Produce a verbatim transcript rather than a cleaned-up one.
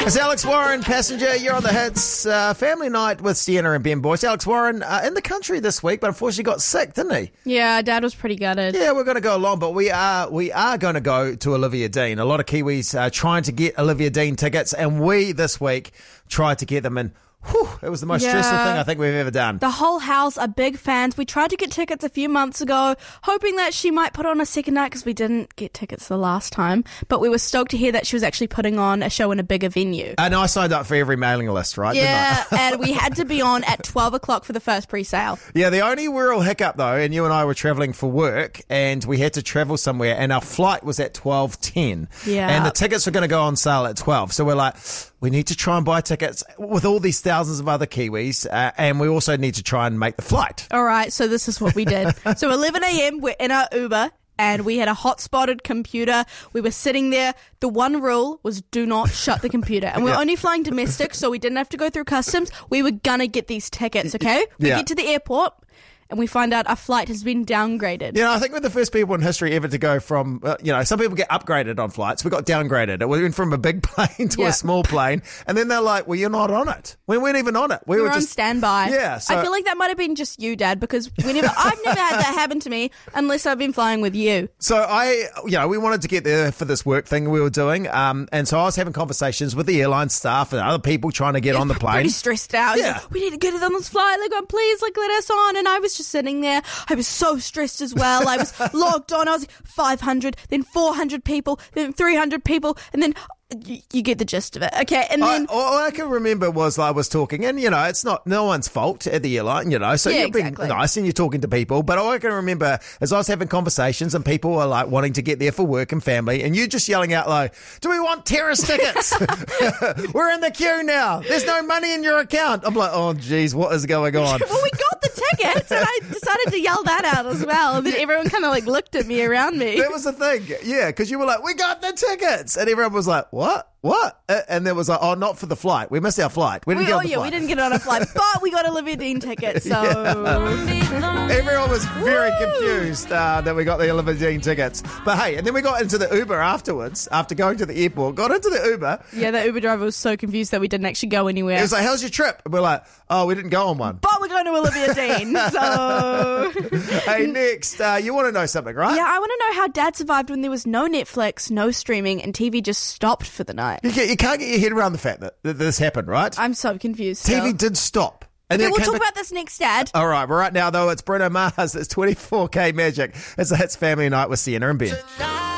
It's Alex Warren, Passenger. You're on the hits. Uh, family night with Sienna and Ben Boyce. Alex Warren uh, in the country this week, but unfortunately got sick, didn't he? Yeah, Dad was pretty gutted. Yeah, we're going to go along, but we are we are going to go to Olivia Dean. A lot of Kiwis are trying to get Olivia Dean tickets, and we this week tried to get them in. Whew, it was the most Yeah. stressful thing I think we've ever done. The whole house are big fans. We tried to get tickets a few months ago, hoping that she might put on a second night because we didn't get tickets the last time. But we were stoked to hear that she was actually putting on a show in a bigger venue. And I signed up for every mailing list, right? Yeah, Didn't I? and we had to be on at twelve o'clock for the first pre-sale. Yeah, the only real hiccup though, and you and I were travelling for work, and we had to travel somewhere, and our flight was at twelve ten. Yeah. And the tickets were going to go on sale at twelve. So we're like, we need to try and buy tickets with all these thousands of other Kiwis, uh, and we also need to try and make the flight. All right, so this is what we did. So eleven a.m., we're in our Uber, and we had a hot-spotted computer. We were sitting there. The one rule was do not shut the computer. And we're Yeah. only flying domestic, so we didn't have to go through customs. We were going to get these tickets, okay? We Yeah. get to the airport, and we find out our flight has been downgraded. You know, I think we're the first people in history ever to go from, uh, you know, some people get upgraded on flights. We got downgraded. We went from a big plane to Yeah. a small plane. And then they're like, well, you're not on it. We weren't even on it. We, We were were on just standby. Yeah, so- I feel like that might have been just you, Dad, because whenever I've never had that happen to me unless I've been flying with you. So I, you know, we wanted to get there for this work thing we were doing. Um, and so I was having conversations with the airline staff and other people trying to get on the plane. Pretty stressed out. He's Yeah. like, we need to get it on this flight. Like, oh, please, like, let us on. And I was just sitting there. I was so stressed as well. I was logged on. I was like, five hundred, then four hundred people, then three hundred people, and then you, you get the gist of it. Okay, and I, then all I can remember was I was talking, and you know, it's not no one's fault at the airline, you know. So Yeah, you're being exactly. nice and you're talking to people, but all I can remember is I was having conversations, and people were like wanting to get there for work and family, and you just yelling out like, "Do we want terrace tickets? We're in the queue now. There's no money in your account." I'm like, "Oh, geez, what is going on?" well, we got the tickets, and I decided to yell that out as well. And then everyone kind of like looked at me around me. That was the thing, yeah, because you were like, "We got the tickets," and everyone was like, "What? What?" Uh, And there was like, "Oh, not for the flight. We missed our flight. We didn't We, get oh on the yeah, flight." we didn't get it on a flight, but we got Olivia Dean tickets. So Everyone was very confused uh, that we got the Olivia Dean tickets. But hey, and then we got into the Uber afterwards, after going to the airport, got into the Uber. yeah, the Uber driver was so confused that we didn't actually go anywhere. It was like, "How's your trip?" And we're like, "Oh, we didn't go on one." but we're going to Olivia Dean. So Hey, next, uh, you want to know something, right? yeah, I want to know how Dad survived when there was no Netflix, no streaming, and T V just stopped for the night. You, can't, you can't get your head around the fact that, that this happened, right? I'm so confused. T V still. did stop. And Okay, then it we'll came talk back- about this next, Dad. All right, but right now, though, it's Bruno Mars. It's twenty-four K Magic. It's a Hits Family Night with Sienna and Ben.